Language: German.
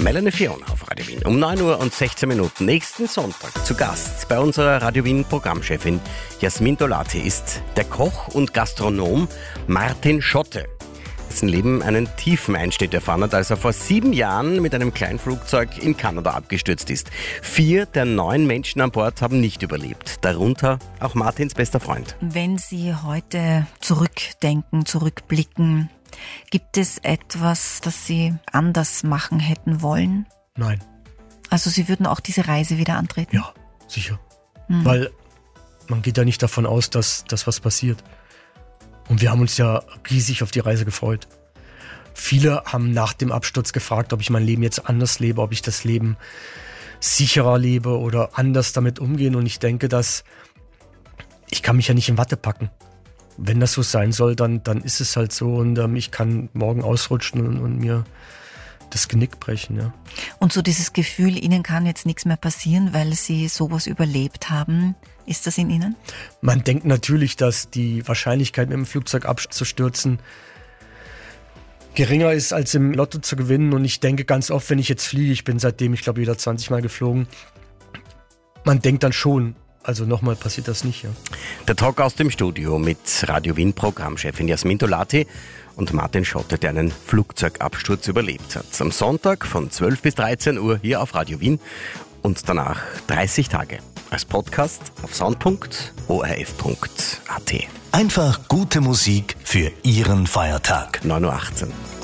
Melanie Fiona auf Radio Wien um 9 Uhr und 16 Minuten. Nächsten Sonntag zu Gast bei unserer Radio Wien Programmchefin Jasmin Dolati ist der Koch und Gastronom Martin Schotte. Dessen Leben einen tiefen Einschnitt erfahren hat, als er vor 7 Jahren mit einem Kleinflugzeug in Kanada abgestürzt ist. 4 der 9 Menschen an Bord haben nicht überlebt, darunter auch Martins bester Freund. Wenn Sie heute zurückdenken, zurückblicken, gibt es etwas, das Sie anders machen hätten wollen? Nein. Also Sie würden auch diese Reise wieder antreten? Ja, sicher. Weil man geht ja nicht davon aus, dass was passiert. Und wir haben uns ja riesig auf die Reise gefreut. Viele haben nach dem Absturz gefragt, ob ich mein Leben jetzt anders lebe, ob ich das Leben sicherer lebe oder anders damit umgehen. Und ich denke, dass ich kann mich ja nicht in Watte packen. Wenn das so sein soll, dann ist es halt so. Und ich kann morgen ausrutschen und mir das Genick brechen. Ja. Und so dieses Gefühl, Ihnen kann jetzt nichts mehr passieren, weil Sie sowas überlebt haben. Ist das in Ihnen? Man denkt natürlich, dass die Wahrscheinlichkeit, mit dem Flugzeug abzustürzen, geringer ist, als im Lotto zu gewinnen. Und ich denke ganz oft, wenn ich jetzt fliege, ich bin seitdem, ich glaube, wieder 20 Mal geflogen, man denkt dann schon, also nochmal passiert das nicht. Ja. Der Talk aus dem Studio mit Radio Wien Programmchefin Jasmin Dolati und Martin Schotte, der einen Flugzeugabsturz überlebt hat. Am Sonntag von 12 bis 13 Uhr hier auf Radio Wien und danach 30 Tage als Podcast auf sound.orf.at. Einfach gute Musik für Ihren Feiertag. 9.18 Uhr.